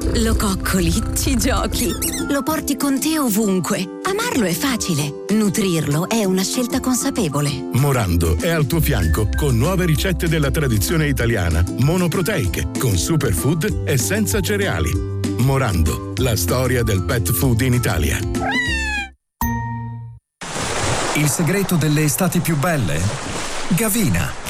Lo coccoli, ci giochi, lo porti con te ovunque. Amarlo è facile, nutrirlo è una scelta consapevole. Morando è al tuo fianco con nuove ricette della tradizione italiana, monoproteiche, con superfood e senza cereali. Morando, la storia del pet food in Italia. Il segreto delle estati più belle? Gavina.